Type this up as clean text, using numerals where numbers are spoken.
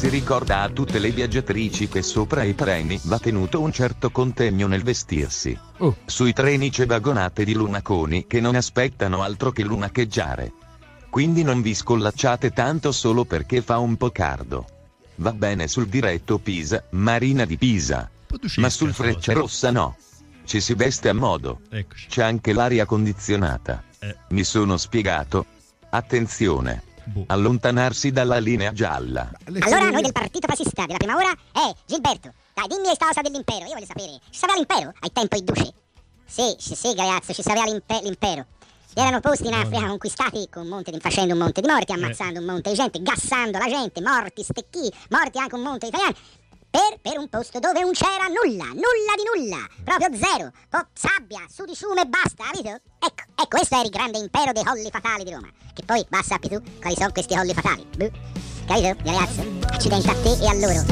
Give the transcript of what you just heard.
si ricorda a tutte le viaggiatrici che sopra i treni va tenuto un certo contegno nel vestirsi. Sui treni c'è vagonate di lunaconi che non aspettano altro che lunacheggiare. Quindi non vi scollacciate tanto solo perché fa un po' caldo. Va bene sul diretto Pisa, Marina di Pisa, ma sul Frecciarossa no. Ci si veste a modo. Eccoci. C'è anche l'aria condizionata. Mi sono spiegato? Attenzione. Allontanarsi dalla linea gialla. Allora noi del partito fascista della prima ora Gilberto, dai dimmi questa cosa dell'impero, io voglio sapere, ci sapeva l'impero ai tempo di Duce? Sì, ragazzo, ci sapeva l'impero. Erano posti in Africa conquistati facendo un monte di morti, ammazzando un monte di gente, gassando la gente, morti, stecchi, morti anche un monte di italiani. Per un posto dove non c'era nulla di nulla, proprio zero, sabbia, su di ciume e basta, capito? Ecco, questo era il grande impero dei colli fatali di Roma, che poi, sappi tu, quali sono questi colli fatali, capito, ragazzo? Accidenti a te e a loro.